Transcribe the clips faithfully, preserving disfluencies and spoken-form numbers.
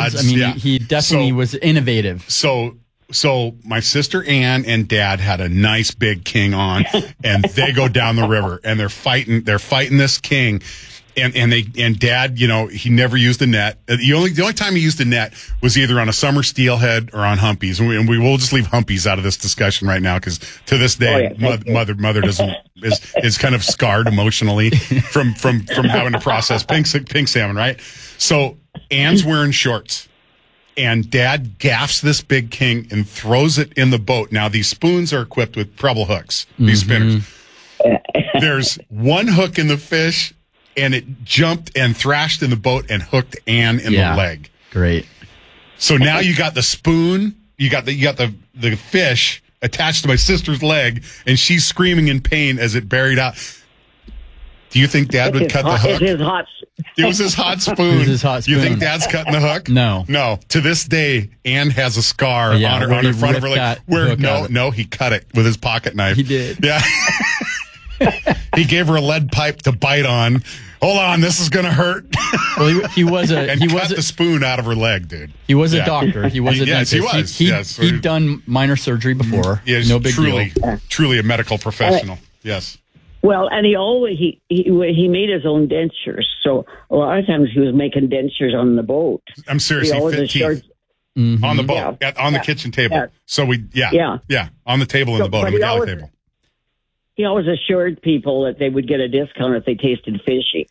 odds. I mean, yeah. he definitely so, was innovative. So, so my sister Ann and Dad had a nice big king on, and they go down the river, and they're fighting. They're fighting this king. And and they and Dad, you know, he never used a net. The only the only time he used a net was either on a summer steelhead or on humpies. And we, and we will just leave humpies out of this discussion right now because to this day, oh, yeah, mother, mother mother doesn't is is kind of scarred emotionally from from from having to process pink pink salmon, right? So Ann's wearing shorts, and Dad gaffs this big king and throws it in the boat. Now these spoons are equipped with treble hooks. These Mm-hmm. spinners. There's one hook in the fish. And it jumped and thrashed in the boat and hooked Ann in yeah, the leg. Great. So now you got the spoon, you got the you got the, the fish attached to my sister's leg, and she's screaming in pain as it buried out. Do you think Dad it's would cut hot, the hook? It's his hot. It was his hot spoon. It was his hot spoon. You think Dad's cutting the hook? No. No. To this day, Ann has a scar Yeah, on her where on her he front of her ripped leg. that Where hook no, out. no, he cut it with his pocket knife. He did. Yeah. He gave her a lead pipe to bite on. Hold on, this is gonna hurt. Well, he, he was a and he cut was a, the spoon out of her leg, dude. he was a Yeah. doctor. He was a Yes, dentist. he was. He, Yes. he'd done minor surgery before. Yeah, he's no big truly, deal. truly a medical professional. Yes. Well, and he always he, he he made his own dentures. So a lot of times he was making dentures on the boat. I'm serious. He He always fit teeth assured, Mhm. on the boat, Yeah. at, on the Yeah. kitchen table. Yeah. So we, yeah, Yeah. yeah, on the table in So- the boat, but on the he galley always- table. he always assured people that they would get a discount if they tasted fishy.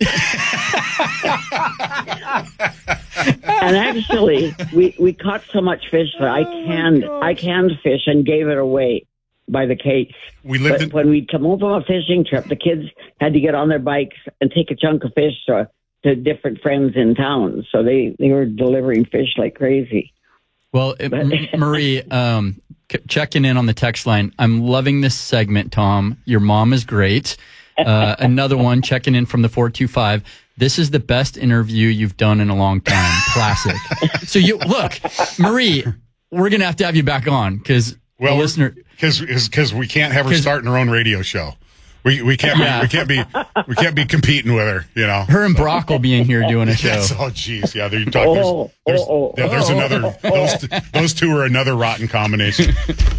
And actually, we, we caught so much fish that I canned I canned fish and gave it away by the case. We lived But in. when we'd come home from a fishing trip, the kids had to get on their bikes and take a chunk of fish to, to different friends in town. So they, they were delivering fish like crazy. Well, it, M- Marie, um, c- checking in on the text line. I'm loving this segment, Tom. Your mom is great. Uh, another one checking in from the four two five. This is the best interview you've done in a long time. Classic. So you look, Marie, we're going to have to have you back on because Well, the listener, because because we can't have her 'Cause- starting her own radio show. We we can't Yeah. be, we can't be we can't be competing with her. You know. her and Brock will be in here doing a show. Yes. Oh, geez. Yeah. They're talking. There's, Oh, there's, oh, oh, yeah, there's oh, another. oh, Those t- those two are another rotten combination.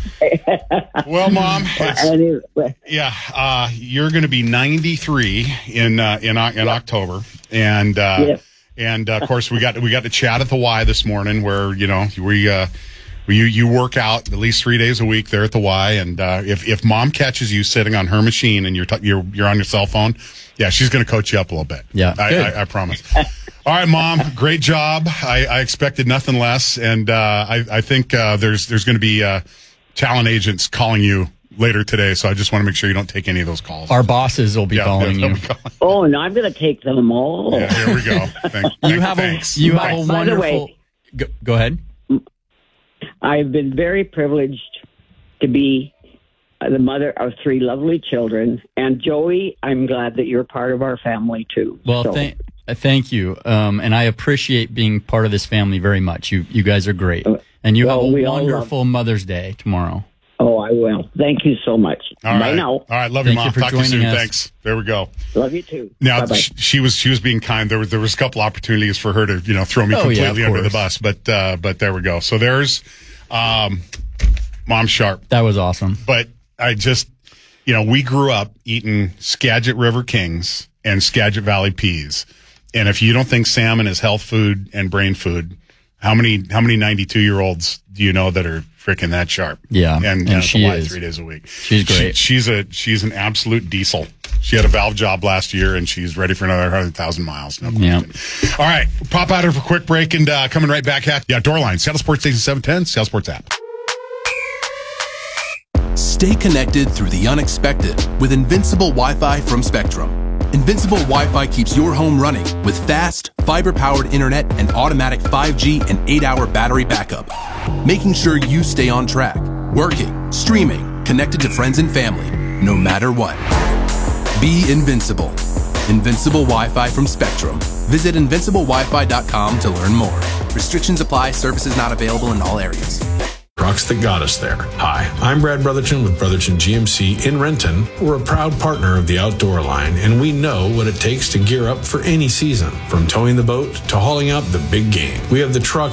Well, Mom, it's, Anyway, yeah, uh, you're going to be ninety-three in uh, in O- in October, and uh, Yes. and uh, of course we got we got to chat at the Y this morning, where you know we. Uh, You you work out at least three days a week there at the Y, and uh, if if Mom catches you sitting on her machine and you're t- you're you're on your cell phone, yeah, she's going to coach you up a little bit. Yeah, I, good. I, I promise. All right, Mom, great job. I, I expected nothing less, and uh, I I think uh, there's there's going to be uh, talent agents calling you later today, so I just want to make sure you don't take any of those calls. Our bosses will be yeah, calling they'll you. be calling. oh, and I'm going to take them all. Yeah, here we go. Thank, You thank- have thanks. a you By- have a by the wonderful. way- go, go ahead. I've been very privileged to be the mother of three lovely children. And Joey, I'm glad that you're part of our family too. Well, So, thank thank you, um, and I appreciate being part of this family very much. You you guys are great, and you Well, have a we all love- wonderful Mother's Day tomorrow. oh, I will. Thank you so much. All Bye right. now. All right, love Thank you, you Mom. for Talk to you soon. joining us. Thanks. There we go. Love you too. Now Bye-bye. sh- she was she was being kind. There was there was a couple opportunities for her to you know throw me Oh, yeah, completely of under the course. bus, but uh, but there we go. So there's um, Mom Sharp. That was awesome. But I just you know we grew up eating Skagit River Kings and Skagit Valley peas, and if you don't think salmon is health food and brain food, how many how many ninety-two year olds do you know that are freaking that sharp? Yeah, and, and and she she is. three days a week. She's great. She, she's a she's an absolute diesel. She had a valve job last year, and she's ready for another hundred thousand miles. No question. Yeah. All right, pop out here for a quick break, and uh, coming right back at yeah, Doorline, Seattle Sports Station seven ten, Seattle Sports app. Stay connected through the unexpected with Invincible Wi-Fi from Spectrum. Invincible Wi-Fi keeps your home running with fast, fiber-powered internet and automatic five G and eight hour battery backup, making sure you stay on track, working, streaming, connected to friends and family, no matter what. Be invincible. Invincible Wi-Fi from Spectrum. Visit invincible wi fi dot com to learn more. Restrictions apply. Services not available in all areas. Trucks that got us there. Hi, I'm Brad Brotherton with Brotherton G M C in Renton. We're a proud partner of the Outdoor Line, and we know what it takes to gear up for any season, from towing the boat to hauling out the big game. We have the trucks